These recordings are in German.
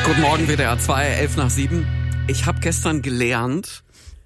Guten Morgen, WDR 2, 6:11. Ich habe gestern gelernt,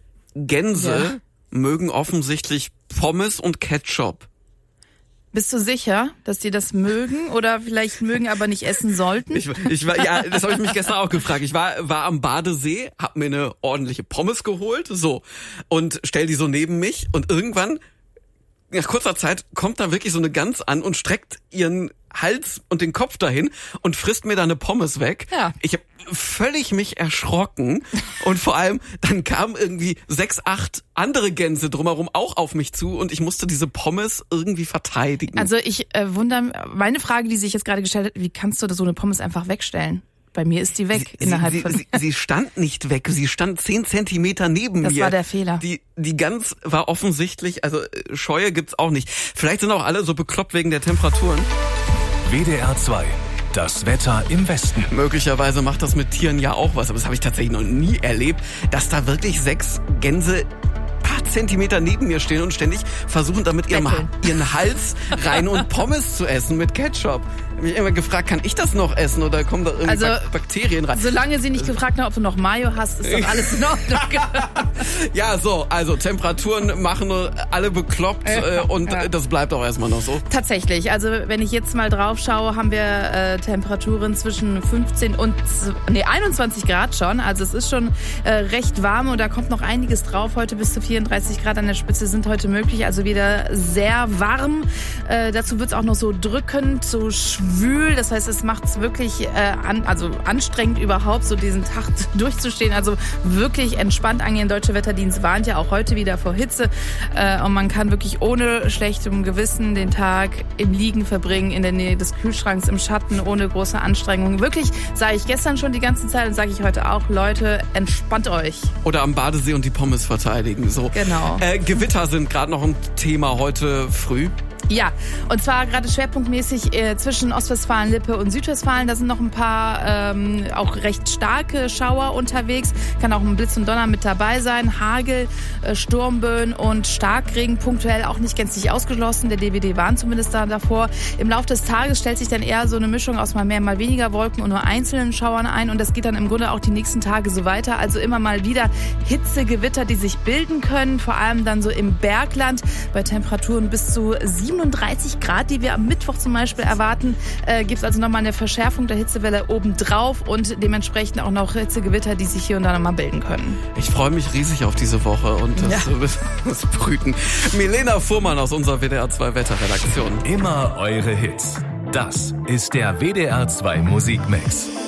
Gänse mögen offensichtlich Pommes und Ketchup. Bist du sicher, dass die das mögen oder vielleicht mögen, aber nicht essen sollten? Ja, das habe ich mich gestern auch gefragt. Ich war am Badesee, hab mir eine ordentliche Pommes geholt, so, und stell die so neben mich und irgendwann, nach kurzer Zeit, kommt da wirklich so eine Gans an und streckt ihren Hals und den Kopf dahin und frisst mir da eine Pommes weg. Ja. Ich habe völlig mich erschrocken und vor allem dann kamen irgendwie 6, 8 andere Gänse drumherum auch auf mich zu und ich musste diese Pommes irgendwie verteidigen. Also ich meine Frage, die sich jetzt gerade gestellt hat, wie kannst du so eine Pommes einfach wegstellen? Bei mir ist die weg Sie stand nicht weg, sie stand 10 Zentimeter neben mir. Das war der Fehler. Die Gans war offensichtlich, also Scheue gibt's auch nicht. Vielleicht sind auch alle so bekloppt wegen der Temperaturen. WDR 2, das Wetter im Westen. Möglicherweise macht das mit Tieren ja auch was, aber das habe ich tatsächlich noch nie erlebt, dass da wirklich 6 Gänse paar Zentimeter neben mir stehen und ständig versuchen, damit ihren Hals rein und Pommes zu essen mit Ketchup. Ich habe mich immer gefragt, kann ich das noch essen oder kommen da irgendwie Bakterien rein? Solange sie nicht gefragt haben, ob du noch Mayo hast, ist doch alles in Ordnung. Ja, so, also Temperaturen machen alle bekloppt und das bleibt auch erstmal noch so. Tatsächlich, also wenn ich jetzt mal drauf schaue, haben wir Temperaturen zwischen 15 und 21 Grad schon. Also es ist schon recht warm und da kommt noch einiges drauf. Heute bis zu 34 Grad an der Spitze sind heute möglich, also wieder sehr warm. Dazu wird es auch noch so drückend, so schwül. Das heißt, es macht es wirklich anstrengend überhaupt, so diesen Tag durchzustehen. Also wirklich entspannt angehen. Deutsche Wetterdienst warnt ja auch heute wieder vor Hitze. Und man kann wirklich ohne schlechtem Gewissen den Tag im Liegen verbringen, in der Nähe des Kühlschranks, im Schatten, ohne große Anstrengung. Wirklich, sage ich gestern schon die ganze Zeit und sage ich heute auch, Leute, entspannt euch. Oder am Badesee und die Pommes verteidigen. So. Genau. Gewitter sind gerade noch ein Thema heute früh. Ja, und zwar gerade schwerpunktmäßig zwischen Ostwestfalen, Lippe und Südwestfalen. Da sind noch ein paar auch recht starke Schauer unterwegs. Kann auch ein Blitz und Donner mit dabei sein. Hagel, Sturmböen und Starkregen punktuell auch nicht gänzlich ausgeschlossen. Der DWD warnt zumindest davor. Im Laufe des Tages stellt sich dann eher so eine Mischung aus mal mehr, mal weniger Wolken und nur einzelnen Schauern ein. Und das geht dann im Grunde auch die nächsten Tage so weiter. Also immer mal wieder Hitzegewitter, die sich bilden können. Vor allem dann so im Bergland bei Temperaturen bis zu 37 Grad, die wir am Mittwoch zum Beispiel erwarten, gibt es also nochmal eine Verschärfung der Hitzewelle obendrauf und dementsprechend auch noch Hitzegewitter, die sich hier und da nochmal bilden können. Ich freue mich riesig auf diese Woche und das Brüten. Milena Fuhrmann aus unserer WDR 2 Wetterredaktion. Immer eure Hits. Das ist der WDR 2 Musikmix.